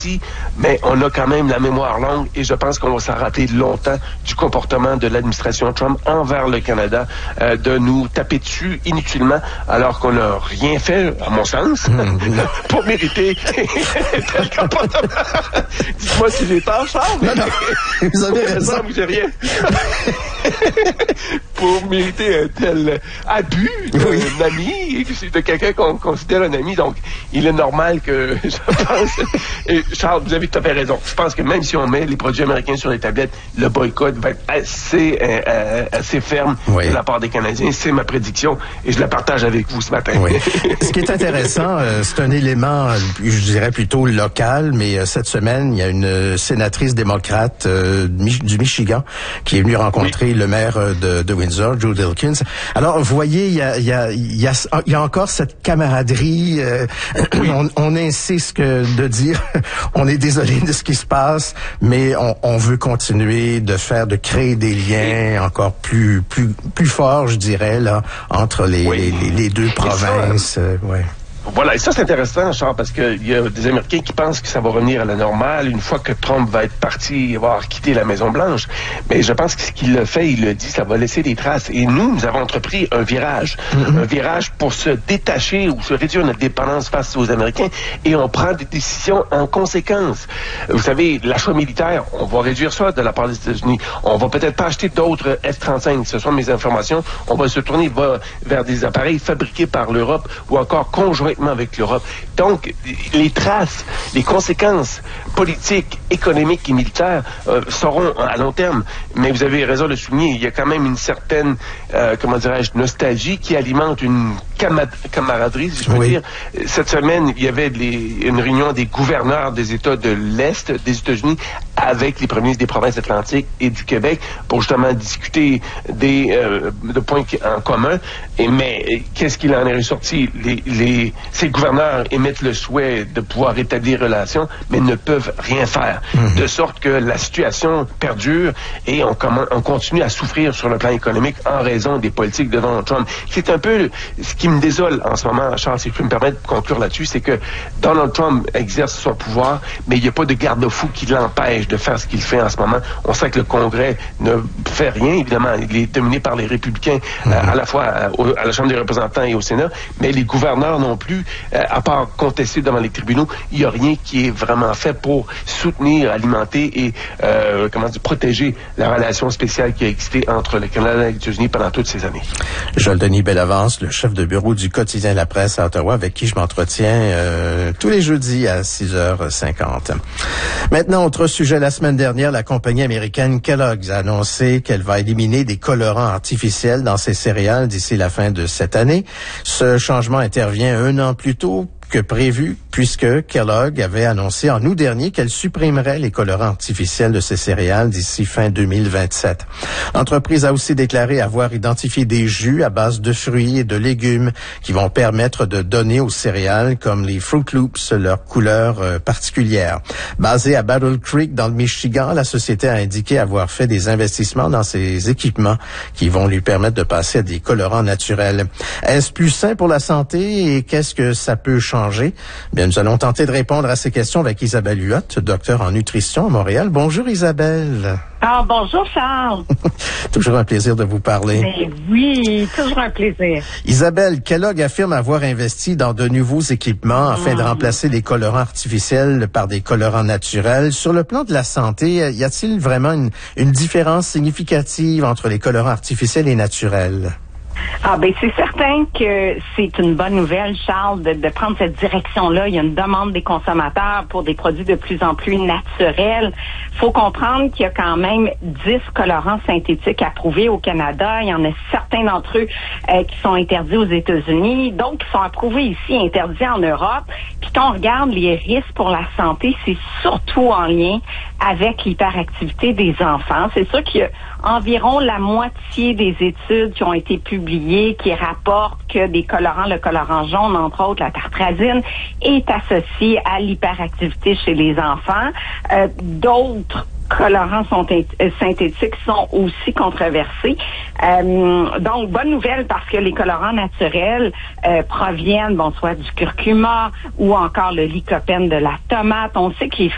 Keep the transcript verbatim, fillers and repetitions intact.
mais on a quand même la mémoire longue et je pense qu'on va s'en rappeler longtemps du comportement de l'administration Trump envers le Canada, euh, de nous taper dessus inutilement alors qu'on n'a rien fait, à mon sens, mmh. pour mériter tel comportement. Dites-moi si j'ai tort, Charles. Non, non, vous avez raison. Non, j'ai rien. Pour mériter un tel abus d'un oui. ami, de quelqu'un qu'on considère un ami. Donc, il est normal que, je pense... Et Charles, vous avez tout à fait raison. Je pense que même si on met les produits américains sur les tablettes, le boycott va être assez, euh, assez ferme oui. de la part des Canadiens. C'est ma prédiction et je la partage avec vous ce matin. Oui. Ce qui est intéressant, euh, c'est un élément, je dirais plutôt local, mais euh, cette semaine, il y a une sénatrice démocrate euh, du Michigan qui est venue rencontrer oui. le maire de, de Windsor, Joe Dilkins. Alors, vous voyez, il y a, il y a, il y a, il y a encore cette camaraderie. Euh, oui. on, on insiste que de dire, on est désolé de ce qui se passe, mais on, on veut continuer de faire, de créer des liens encore plus, plus, plus forts, je dirais, là, entre les, oui. les, les deux provinces. Euh, ouais. Voilà, et ça c'est intéressant, Charles, parce qu'il y a des Américains qui pensent que ça va revenir à la normale une fois que Trump va être parti, va avoir quitté la Maison-Blanche. Mais je pense que ce qu'il a fait, il le dit, ça va laisser des traces. Et nous, nous avons entrepris un virage. Mm-hmm. Un virage pour se détacher ou se réduire notre dépendance face aux Américains. Et on prend des décisions en conséquence. Vous savez, l'achat militaire, on va réduire ça de la part des États-Unis. On va peut-être pas acheter d'autres F trente-cinq. Ce sont mes informations. On va se tourner va, vers des appareils fabriqués par l'Europe ou encore conjointement avec l'Europe. Donc, les traces, les conséquences politiques, économiques et militaires euh, seront à long terme. Mais vous avez raison de le souligner, il y a quand même une certaine, euh, comment dirais-je, nostalgie qui alimente une cama- camaraderie, si je peux oui. dire. Cette semaine, il y avait les, une réunion des gouverneurs des États de l'Est des États-Unis avec les premiers des provinces atlantiques et du Québec pour justement discuter des euh, de points en commun. Et mais qu'est-ce qu'il en est ressorti? Les, les Ces gouverneurs émettent le souhait de pouvoir rétablir relations, mais ne peuvent rien faire. Mmh. De sorte que la situation perdure et on, comm- on continue à souffrir sur le plan économique en raison des politiques de Donald Trump. C'est un peu ce qui me désole en ce moment, Charles, si je peux me permettre de conclure là-dessus, c'est que Donald Trump exerce son pouvoir, mais il n'y a pas de garde-fou qui l'empêche de faire ce qu'il fait en ce moment. On sait que le Congrès ne fait rien, évidemment. Il est dominé par les républicains, mmh. euh, à la fois à, à la Chambre des représentants et au Sénat, mais les gouverneurs non plus. Euh, à part contester devant les tribunaux, il n'y a rien qui est vraiment fait pour soutenir, alimenter et euh, comment dire, protéger la relation spéciale qui a existé entre le Canada et les États-Unis pendant toutes ces années. Joël-Denis Bellavance, le chef de bureau du quotidien La Presse à Ottawa, avec qui je m'entretiens euh, tous les jeudis à six heures cinquante. Maintenant, autre sujet, la semaine dernière, la compagnie américaine Kellogg's a annoncé qu'elle va éliminer des colorants artificiels dans ses céréales d'ici la fin de cette année. Ce changement intervient un an plus tôt que prévu, puisque Kellogg avait annoncé en août dernier qu'elle supprimerait les colorants artificiels de ses céréales d'ici fin deux mille vingt-sept. L'entreprise a aussi déclaré avoir identifié des jus à base de fruits et de légumes qui vont permettre de donner aux céréales comme les Fruit Loops leur couleur euh, particulière. Basée à Battle Creek dans le Michigan, la société a indiqué avoir fait des investissements dans ses équipements qui vont lui permettre de passer à des colorants naturels. Est-ce plus sain pour la santé et qu'est-ce que ça peut changer? Bien, nous allons tenter de répondre à ces questions avec Isabelle Huot, docteur en nutrition à Montréal. Bonjour Isabelle. Ah, bonjour Charles. Toujours un plaisir de vous parler. Mais oui, toujours un plaisir. Isabelle, Kellogg affirme avoir investi dans de nouveaux équipements afin mmh. de remplacer les colorants artificiels par des colorants naturels. Sur le plan de la santé, y a-t-il vraiment une, une différence significative entre les colorants artificiels et naturels? Ah ben c'est certain que c'est une bonne nouvelle, Charles, de, de prendre cette direction-là. Il y a une demande des consommateurs pour des produits de plus en plus naturels. Il faut comprendre qu'il y a quand même dix colorants synthétiques approuvés au Canada. Il y en a certains d'entre eux euh, qui sont interdits aux États-Unis, d'autres qui sont approuvés ici, interdits en Europe. Puis quand on regarde les risques pour la santé, c'est surtout en lien avec l'hyperactivité des enfants. C'est sûr qu'il y a environ la moitié des études qui ont été publiées qui rapportent que des colorants, le colorant jaune, entre autres, la tartrazine, est associé à l'hyperactivité chez les enfants. Euh, d'autres colorants sont euh, synthétiques sont aussi controversés. Euh, donc, bonne nouvelle parce que les colorants naturels euh, proviennent, bon, soit du curcuma ou encore le lycopène de la tomate. On sait que les